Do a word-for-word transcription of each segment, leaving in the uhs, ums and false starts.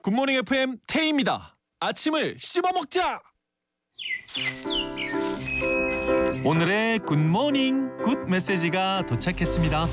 굿모닝 에프엠 태희입니다. 아침을 씹어먹자. 오늘의 굿모닝 굿 메시지가 도착했습니다.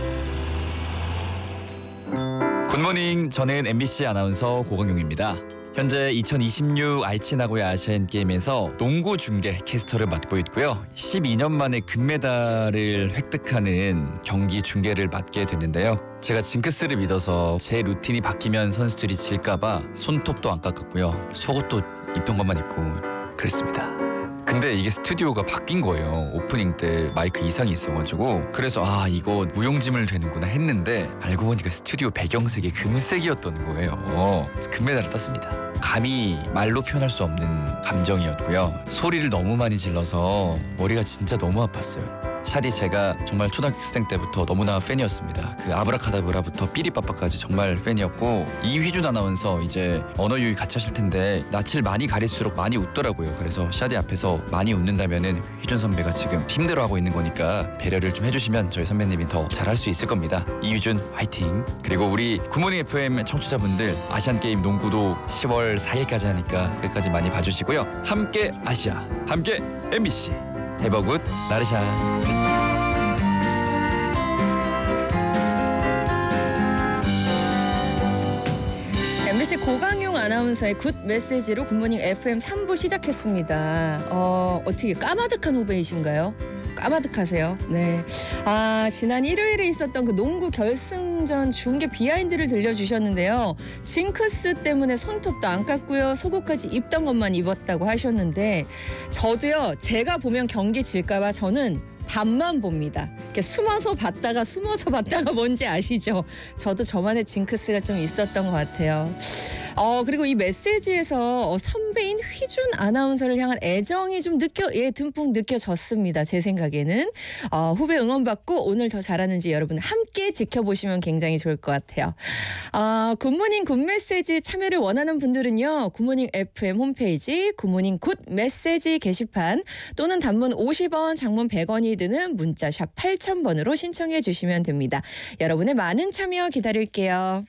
굿모닝, 저는 엠비씨 아나운서 고광용입니다. 현재 이천이십육 아이치 나고야 아시안 게임에서 농구 중계 캐스터를 맡고 있고요. 십이 년 만에 금메달을 획득하는 경기 중계를 맡게 됐는데요. 제가 징크스를 믿어서 제 루틴이 바뀌면 선수들이 질까봐 손톱도 안 깎았고요. 속옷도 입던 것만 입고 그랬습니다. 근데 이게 스튜디오가 바뀐 거예요. 오프닝 때 마이크 이상이 있어가지고. 그래서 아 이거 무용지물 되는구나 했는데 알고 보니까 스튜디오 배경색이 금색이었던 거예요. 그래서 금메달을 땄습니다. 감히 말로 표현할 수 없는 감정이었고요. 소리를 너무 많이 질러서 머리가 진짜 너무 아팠어요. 샤디 제가 정말 초등학생 때부터 너무나 팬이었습니다. 그 아브라카다브라부터 삐리빠빠까지 정말 팬이었고, 이휘준 아나운서 이제 언어 유희 같이 하실 텐데 낯을 많이 가릴수록 많이 웃더라고요. 그래서 샤디 앞에서 많이 웃는다면은 휘준 선배가 지금 힘들어하고 있는 거니까 배려를 좀 해주시면 저희 선배님이 더 잘할 수 있을 겁니다. 이휘준 화이팅! 그리고 우리 굿모닝 에프엠 청취자분들, 아시안게임 농구도 시월 사일까지 하니까 끝까지 많이 봐주시고요. 함께 아시아, 함께 엠비씨. 해버굿 나르샤. 엠비씨 고강용 아나운서의 굿 메시지로 굿모닝 에프엠 삼 부 시작했습니다. 어, 어떻게 까마득한 후배이신가요? 까마득하세요. 네. 아, 지난 일요일에 있었던 그 농구 결승전 중계 비하인드를 들려주셨는데요. 징크스 때문에 손톱도 안 깎고요. 속옷까지 입던 것만 입었다고 하셨는데, 저도요, 제가 보면 경기 질까봐 저는 밤만 봅니다. 이렇게 숨어서 봤다가 숨어서 봤다가 뭔지 아시죠? 저도 저만의 징크스가 좀 있었던 것 같아요. 어, 그리고 이 메시지에서 어, 선배인 휘준 아나운서를 향한 애정이 좀 느껴, 예, 듬뿍 느껴졌습니다. 제 생각에는. 어, 후배 응원받고 오늘 더 잘하는지 여러분 함께 지켜보시면 굉장히 좋을 것 같아요. 어, 굿모닝 굿 메시지 참여를 원하는 분들은요. 굿모닝 에프엠 홈페이지 굿모닝 굿 메시지 게시판 또는 단문 오십 원, 장문 백 원이 드는 문자샵 팔천 번으로 신청해 주시면 됩니다. 여러분의 많은 참여 기다릴게요.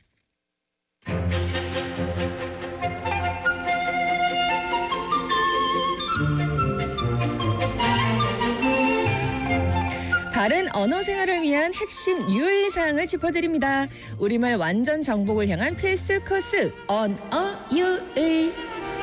바른 언어 생활을 위한 핵심 유의사항을 짚어드립니다. 우리말 완전 정복을 향한 필수 코스, 언어 유의.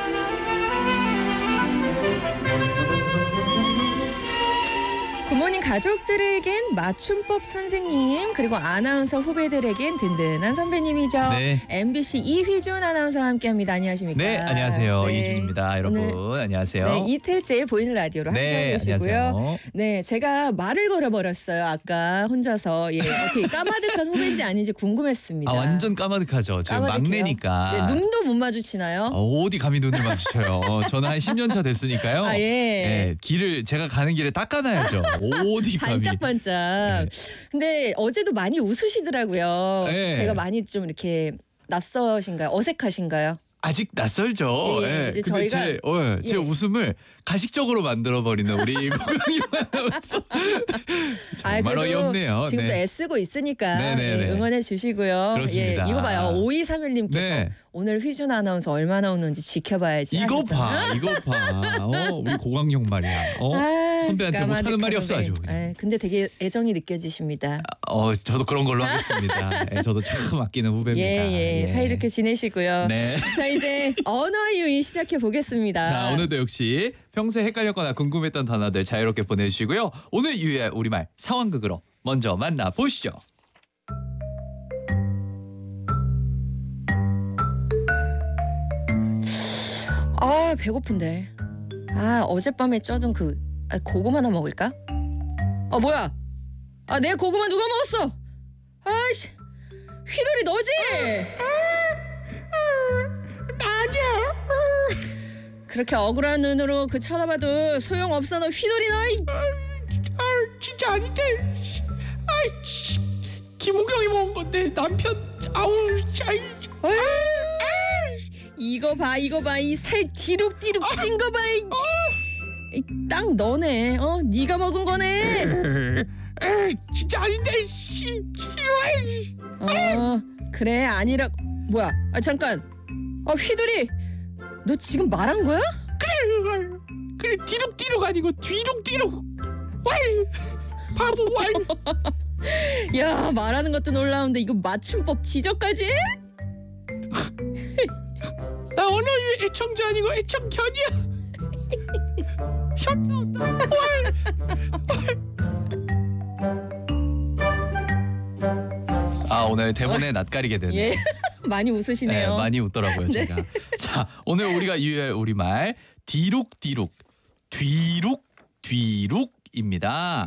굿모닝 가족들에겐 맞춤법 선생님, 그리고 아나운서 후배들에겐 든든한 선배님이죠. 네. 엠비씨 이휘준 아나운서와 함께합니다. 안녕하십니까? 네, 안녕하세요. 네. 이준입니다. 여러분 오늘, 안녕하세요. 네, 이틀째 보이는 라디오로 네, 함께하고 계시고요. 안녕하세요. 네, 제가 말을 걸어버렸어요. 아까 혼자서. 예, 어떻게 까마득한 후배인지 아닌지 궁금했습니다. 아, 완전 까마득하죠. 지금 까마득해요? 막내니까. 네, 눈도 못 마주치나요? 어, 어디 감히 눈을 마주쳐요. 어, 저는 한 십 년 차 됐으니까요. 아, 예. 네, 길을 제가 가는 길에 닦아놔야죠. 어디 감히. 반짝반짝. 네. 근데 어제도 많이 웃으시더라고요. 네. 제가 많이 좀 이렇게 낯서신가요? 어색하신가요? 아직 낯설죠. 예, 예. 이제 근데 저희가- 제, 어, 제 예. 웃음을 가식적으로 만들어버리는 우리 고강용 아나운서. 아이, 정말 그래도 어이없네요. 지금도 네. 애쓰고 있으니까 네네네. 예, 응원해 주시고요. 그렇습니다. 예, 이거 봐요. 오이삼일님께서 네. 오늘 휘준 아나운서 얼마나 웃는지 지켜봐야지 이거 하셨잖아요. 봐, 이거 봐. 어, 우리 고강용 말이야. 어, 아, 선배한테 못하는 말이 없어 아주. 그냥. 아, 근데 되게 애정이 느껴지십니다. 어, 저도 그런 걸로 하겠습니다. 예, 저도 참 아끼는 후배입니다. 예, 예, 사이좋게 지내시고요. 네. 자, 이제 언어 유희 시작해 보겠습니다. 자, 오늘도 역시 평소에 헷갈렸거나 궁금했던 단어들 자유롭게 보내주시고요. 오늘 유의할 우리말 상황극으로 먼저 만나보시죠. 아, 배고픈데. 아, 어젯밤에 쪄둔 그 아, 고구마 하나 먹을까? 아, 뭐야? 아, 내 고구마 누가 먹었어? 아이씨, 휘돌이 너지? 나냐? 그렇게 억울한 눈으로 그 쳐다봐도 소용없어. 너 휘돌이 너. 이- 아 진짜 아닌데. 아 김우경이 먹은 건데 남편. 아우 잘. 아유, 이거 봐, 이거 봐, 이 살 디룩디룩 찐 거 봐. 이- 이, 딱 너네. 어, 네가 먹은 거네. 에 진짜 아닌데. 씨, 씨발. 어, 그래 아니라 뭐야? 아 잠깐. 아 휘두리, 너 지금 말한 거야? 그래 그래 뒤룩뒤룩 아니고 뒤룩뒤룩. 왈 바보 왈. 야 말하는 것도 놀라운데 이거 맞춤법 지적까지 해? 나 언어유의 애청자 아니고 애청견이야. 현 아 오늘 대본에 낯가리게 되네요. 예 많이 네, 웃으시네요. 많이 웃더라고요 네. 제가. 자 오늘 우리가 유의할 우리말 뒤룩뒤룩 뒤룩 뒤룩입니다.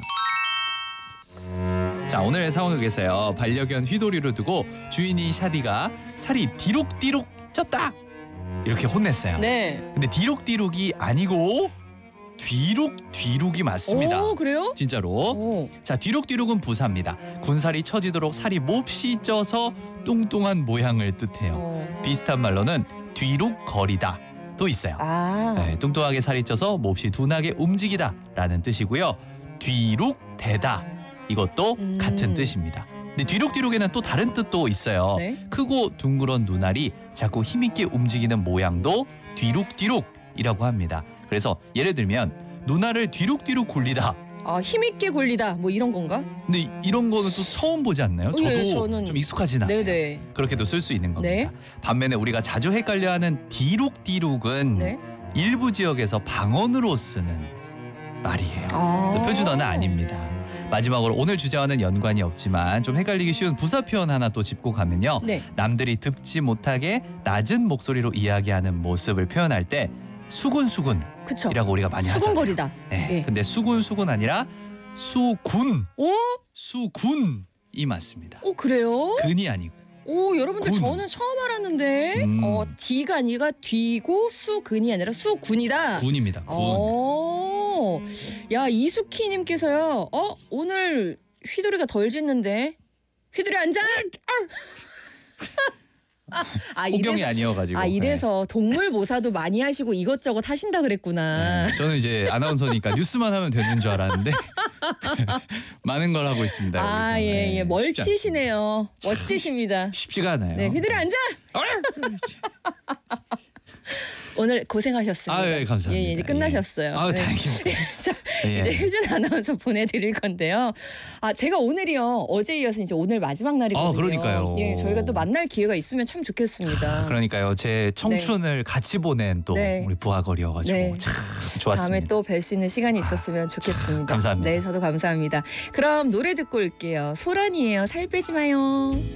자 오늘의 상황극에서요 반려견 휘도리를 두고 주인인 샤디가 살이 뒤룩뒤룩 쪘다 이렇게 혼냈어요. 네. 근데 뒤룩뒤룩이 아니고 뒤룩뒤룩이 맞습니다. 오 그래요? 진짜로. 오. 자 뒤룩뒤룩은 부사입니다. 군살이 처지도록 살이 몹시 쪄서 뚱뚱한 모양을 뜻해요. 어. 비슷한 말로는 뒤룩거리다 도 있어요. 아. 네, 뚱뚱하게 살이 쪄서 몹시 둔하게 움직이다 라는 뜻이고요. 뒤룩대다 이것도 음. 같은 뜻입니다. 근데 뒤룩뒤룩에는 또 다른 뜻도 있어요. 네. 크고 둥그런 눈알이 자꾸 힘있게 움직이는 모양도 뒤룩뒤룩이라고 합니다. 그래서 예를 들면 눈알을 뒤룩뒤룩 굴리다. 아 힘있게 굴리다 뭐 이런 건가? 근데 이- 이런 거는 또 처음 보지 않나요? 저도 네, 저는- 좀 익숙하진 않아요. 네네. 그렇게도 쓸 수 있는 겁니다. 네. 반면에 우리가 자주 헷갈려하는 뒤룩뒤룩은 네. 일부 지역에서 방언으로 쓰는 말이에요. 아. 표준어는 아닙니다. 마지막으로 오늘 주제와는 연관이 없지만 좀 헷갈리기 쉬운 부사 표현 하나 또 짚고 가면요. 네. 남들이 듣지 못하게 낮은 목소리로 이야기하는 모습을 표현할 때 수군수군이라고 그쵸. 우리가 많이 하잖아요. 수군거리다. 네. 예. 근데 수군수군 아니라 수군, 오? 수군이 맞습니다. 오 그래요? 근이 아니고. 오 여러분들 군. 저는 처음 알았는데 음. 어 D가 아니라 뒤고 수근이 아니라 수군이다. 군입니다. 군. 어. 야 이수키님께서요. 어 오늘 휘두리가 덜 짖는데 휘두리 앉아. 아 호경이 이래서 아니어가지고. 아 이래서 동물 모사도 많이 하시고 이것저것 하신다 그랬구나. 네. 저는 이제 아나운서니까 뉴스만 하면 되는 줄 알았는데 많은 걸 하고 있습니다. 여기서. 아 예 예 네, 쉽지 멀티시네요. 멋지십니다. 쉽지가 않아요. 네 휘두리 앉아. 오늘 고생하셨습니다. 아, 예, 감사합니다. 예, 예, 이제 끝나셨어요. 아, 네. 다행입니다. 자, 예. 이제 효준 아나운서 보내드릴 건데요. 아, 제가 오늘이요. 어제 이어서 이제 오늘 마지막 날이거든요. 아, 그러니까요. 예, 저희가 또 만날 기회가 있으면 참 좋겠습니다. 그러니까요. 제 청춘을 같이 보낸 또 네. 우리 부하거리여가지고 네. 참 다음에 좋았습니다. 또 뵐 수 있는 시간이 있었으면 좋겠습니다. 감사합니다. 네, 저도 감사합니다. 그럼 노래 듣고 올게요. 소란이에요. 살 빼지 마요.